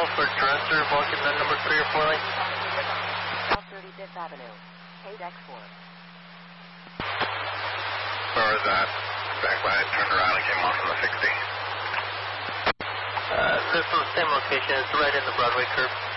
for Dresser, walking the number 3 or 4 lane. South 35th Avenue, KDEX 4. Where was that? Back when I turned around and came off on the 60. This is the same location. It's right in the Broadway curve.